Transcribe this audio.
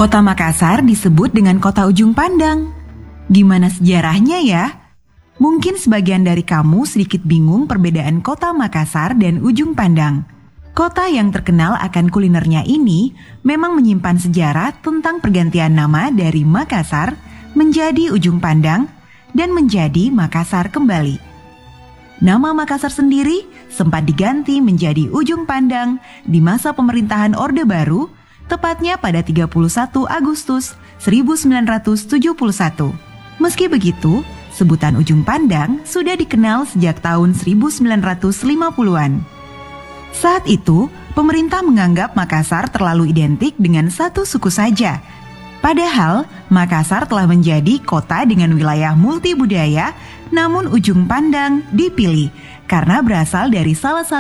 Kota Makassar disebut dengan kota ujung pandang. Gimana sejarahnya ya? Mungkin sebagian dari kamu sedikit bingung perbedaan kota Makassar dan ujung pandang. Kota yang terkenal akan kulinernya ini memang menyimpan sejarah tentang pergantian nama dari Makassar menjadi ujung pandang dan menjadi Makassar kembali. Nama Makassar sendiri sempat diganti menjadi ujung pandang di masa pemerintahan Orde Baru, tepatnya pada 31 Agustus 1971. Meski begitu, sebutan ujung pandang sudah dikenal sejak tahun 1950-an. Saat itu, pemerintah menganggap Makassar terlalu identik dengan satu suku saja. Padahal, Makassar telah menjadi kota dengan wilayah multibudaya, namun ujung pandang dipilih karena berasal dari salah satu